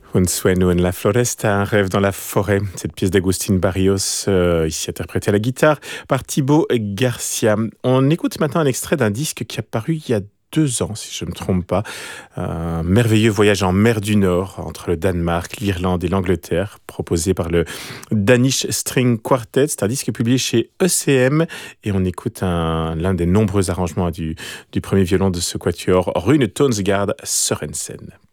Un sueño en la floresta, un rêve dans la forêt. Cette pièce d'Agustín Barrios, ici interprétée à la guitare par Thibaut Garcia. On écoute maintenant un extrait d'un disque qui a paru il y a 2 ans, si je ne me trompe pas. Un merveilleux voyage en mer du Nord entre le Danemark, l'Irlande et l'Angleterre, proposé par le Danish String Quartet. C'est un disque publié chez ECM et on écoute l'un des nombreux arrangements du premier violon de ce quatuor, Rune Tonsgaard Sørensen.